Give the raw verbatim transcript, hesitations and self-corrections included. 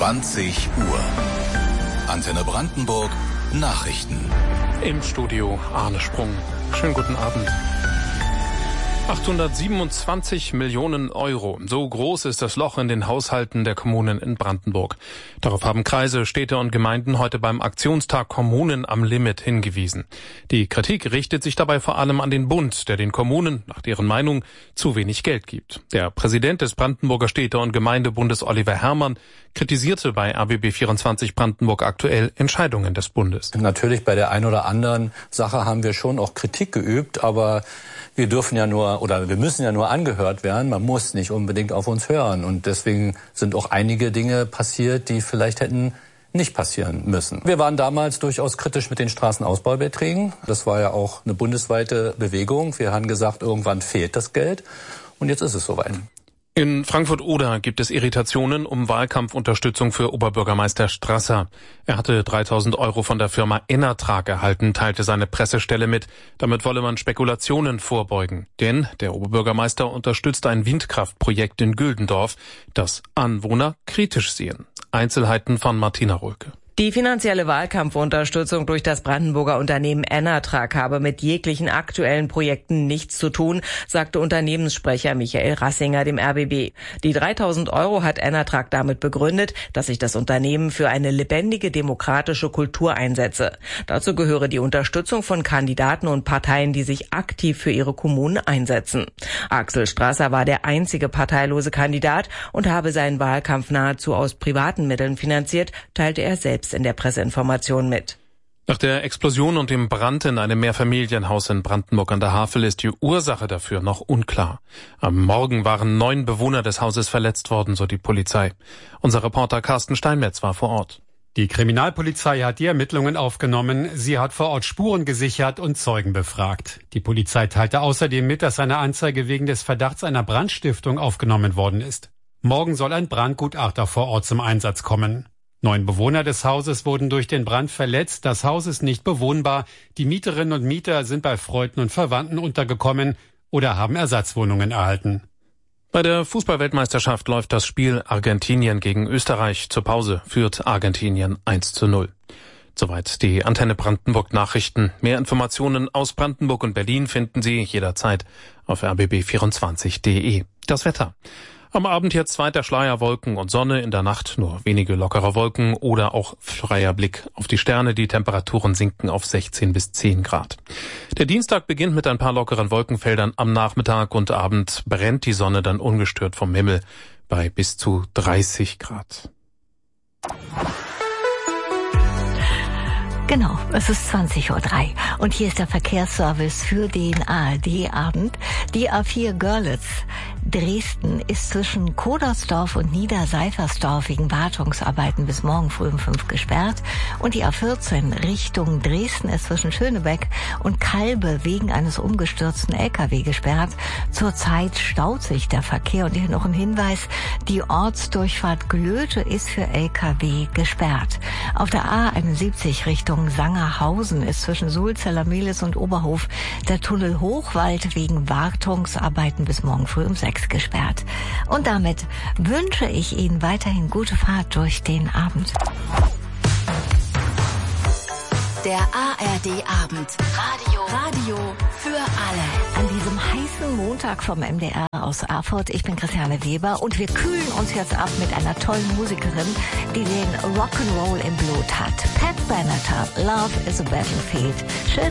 zwanzig Uhr. Antenne Brandenburg Nachrichten. Im Studio Arne Sprung. Schönen guten Abend. achthundertsiebenundzwanzig Millionen Euro. So groß ist das Loch in den Haushalten der Kommunen in Brandenburg. Darauf haben Kreise, Städte und Gemeinden heute beim Aktionstag Kommunen am Limit hingewiesen. Die Kritik richtet sich dabei vor allem an den Bund, der den Kommunen, nach deren Meinung, zu wenig Geld gibt. Der Präsident des Brandenburger Städte- und Gemeindebundes, Oliver Herrmann, kritisierte bei R B B vierundzwanzig Brandenburg aktuell Entscheidungen des Bundes. Natürlich bei der einen oder anderen Sache haben wir schon auch Kritik geübt, aber wir dürfen ja nur oder wir müssen ja nur angehört werden. Man muss nicht unbedingt auf uns hören. Und deswegen sind auch einige Dinge passiert, die vielleicht hätten nicht passieren müssen. Wir waren damals durchaus kritisch mit den Straßenausbaubeträgen. Das war ja auch eine bundesweite Bewegung. Wir haben gesagt, irgendwann fehlt das Geld. Und jetzt ist es soweit. In Frankfurt-Oder gibt es Irritationen um Wahlkampfunterstützung für Oberbürgermeister Strasser. Er hatte dreitausend Euro von der Firma Enertrag erhalten, teilte seine Pressestelle mit. Damit wolle man Spekulationen vorbeugen. Denn der Oberbürgermeister unterstützt ein Windkraftprojekt in Güldendorf, das Anwohner kritisch sehen. Einzelheiten von Martina Röhlke. Die finanzielle Wahlkampfunterstützung durch das Brandenburger Unternehmen Enertrag habe mit jeglichen aktuellen Projekten nichts zu tun, sagte Unternehmenssprecher Michael Rassinger dem R B B. Die dreitausend Euro hat Enertrag damit begründet, dass sich das Unternehmen für eine lebendige demokratische Kultur einsetze. Dazu gehöre die Unterstützung von Kandidaten und Parteien, die sich aktiv für ihre Kommunen einsetzen. Axel Strasser war der einzige parteilose Kandidat und habe seinen Wahlkampf nahezu aus privaten Mitteln finanziert, teilte er selbst in der Presseinformation mit. Nach der Explosion und dem Brand in einem Mehrfamilienhaus in Brandenburg an der Havel ist die Ursache dafür noch unklar. Am Morgen waren neun Bewohner des Hauses verletzt worden, so die Polizei. Unser Reporter Carsten Steinmetz war vor Ort. Die Kriminalpolizei hat die Ermittlungen aufgenommen. Sie hat vor Ort Spuren gesichert und Zeugen befragt. Die Polizei teilte außerdem mit, dass eine Anzeige wegen des Verdachts einer Brandstiftung aufgenommen worden ist. Morgen soll ein Brandgutachter vor Ort zum Einsatz kommen. Neun Bewohner des Hauses wurden durch den Brand verletzt. Das Haus ist nicht bewohnbar. Die Mieterinnen und Mieter sind bei Freunden und Verwandten untergekommen oder haben Ersatzwohnungen erhalten. Bei der Fußballweltmeisterschaft läuft das Spiel Argentinien gegen Österreich. Zur Pause führt Argentinien eins zu null. Soweit die Antenne Brandenburg Nachrichten. Mehr Informationen aus Brandenburg und Berlin finden Sie jederzeit auf r b b vierundzwanzig punkt d e. Das Wetter. Am Abend jetzt weiter Schleierwolken und Sonne, in der Nacht nur wenige lockere Wolken oder auch freier Blick auf die Sterne. Die Temperaturen sinken auf sechzehn bis zehn Grad. Der Dienstag beginnt mit ein paar lockeren Wolkenfeldern. Am Nachmittag und Abend brennt die Sonne dann ungestört vom Himmel bei bis zu dreißig Grad. Genau, es ist zwanzig Uhr drei und hier ist der Verkehrsservice für den A R D-Abend. Die A vier Görlitz Dresden ist zwischen Kodersdorf und Niederseifersdorf wegen Wartungsarbeiten bis morgen früh um fünf gesperrt. Und die A vierzehn Richtung Dresden ist zwischen Schönebeck und Kalbe wegen eines umgestürzten L K W gesperrt. Zurzeit staut sich der Verkehr. Und hier noch ein Hinweis, die Ortsdurchfahrt Glöte ist für L K W gesperrt. Auf der A einundsiebzig Richtung Sangerhausen ist zwischen Sulzeller Mehlis und Oberhof der Tunnel Hochwald wegen Wartungsarbeiten bis morgen früh um sechs gesperrt. Und damit wünsche ich Ihnen weiterhin gute Fahrt durch den Abend. Der A R D-Abend. Radio. Radio für alle. An diesem heißen Montag vom M D R aus Erfurt. Ich bin Christiane Weber und wir kühlen uns jetzt ab mit einer tollen Musikerin, die den Rock'n'Roll im Blut hat. Pat Benatar, Love is a Battlefield. Schön